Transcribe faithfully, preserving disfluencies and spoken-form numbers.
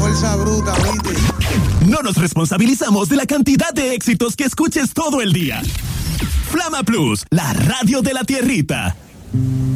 fuerza bruta, ¿viste? No nos responsabilizamos de la cantidad de éxitos que escuches todo el día. Flama Plus, la radio de la tierrita.